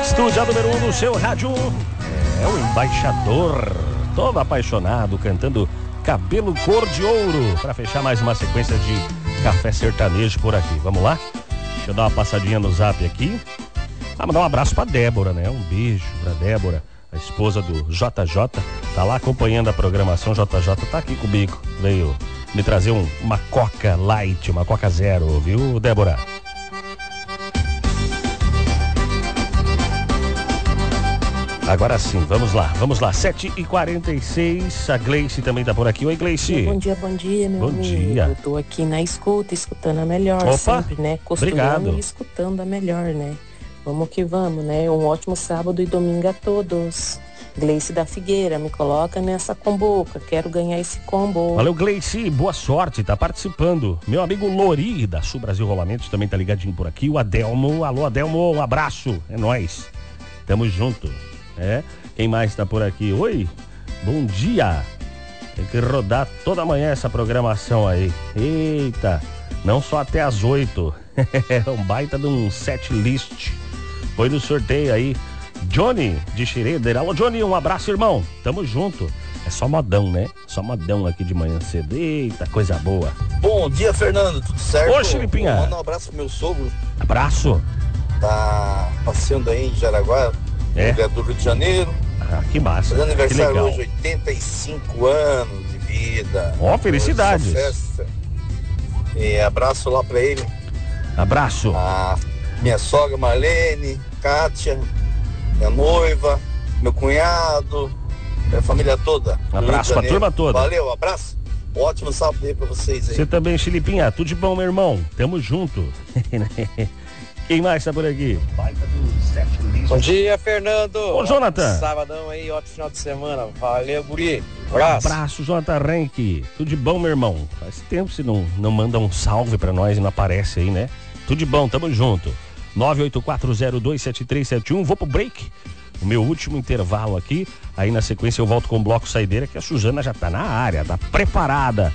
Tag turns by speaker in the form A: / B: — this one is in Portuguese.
A: Estúdio número 1 do seu rádio. É o embaixador, todo apaixonado, cantando Cabelo Cor de Ouro, para fechar mais uma sequência de café sertanejo por aqui. Vamos lá? Deixa eu dar uma passadinha no zap aqui. Mandar um abraço pra Débora, né? Um beijo pra Débora, a esposa do JJ. Tá lá acompanhando a programação. JJ tá aqui comigo. Veio me trazer uma Coca Light, uma Coca Zero, viu, Débora? Agora sim, vamos lá, 7h46, a Gleice também tá por aqui. Oi, Gleice.
B: Bom dia, meu
A: bom
B: amigo.
A: Dia.
B: Eu tô aqui na escuta, escutando a melhor.
A: Opa,
B: sempre, né? Costurando
A: obrigado.
B: e escutando a melhor, né? Vamos que vamos, né? Um ótimo sábado e domingo a todos. Gleice da Figueira, me coloca nessa comboca, quero ganhar esse combo.
A: Valeu, Gleice, boa sorte, tá participando. Meu amigo Lori, da Sul Brasil Rolamentos, também tá ligadinho por aqui. O Adelmo, alô Adelmo, um abraço, é nóis. Tamo junto. Quem mais tá por aqui? Oi, bom dia. Tem que rodar toda manhã essa programação aí. Eita, não só até as 8. É um baita de um set list. Foi no sorteio aí. Johnny de Schroeder. Alô, Johnny, um abraço, irmão. Tamo junto. É só modão, né? Só modão aqui de manhã cedo. Eita, coisa boa.
C: Bom dia, Fernando. Tudo certo?
A: Ô, Filipinha.
C: Manda um abraço pro meu sogro.
A: Abraço.
C: Tá passeando aí em Jaraguá, do Rio de Janeiro.
A: Ah, que massa.
C: Fazendo aniversário
A: que legal.
C: hoje, 85 anos de vida.
A: Ó, felicidades.
C: Festa. E abraço lá pra ele.
A: Abraço.
C: A minha sogra Marlene, Kátia, minha noiva, meu cunhado, minha família toda.
A: Abraço pra turma toda.
C: Valeu, abraço. Ótimo sábado aí pra vocês aí.
A: Você também, Filipinha. Tudo de bom, meu irmão. Tamo junto. Quem mais tá por aqui?
D: Bom dia, Fernando.
A: Ô, Jonathan.
D: Sabadão aí, ótimo final de semana. Valeu, guri.
A: Abraço, Jonathan Renck. Tudo de bom, meu irmão. Faz tempo que você não manda um salve pra nós e não aparece aí, né? Tudo de bom, tamo junto. 984027371. Vou pro break. O meu último intervalo aqui. Aí na sequência eu volto com o bloco Saideira, que a Suzana já tá na área, tá preparada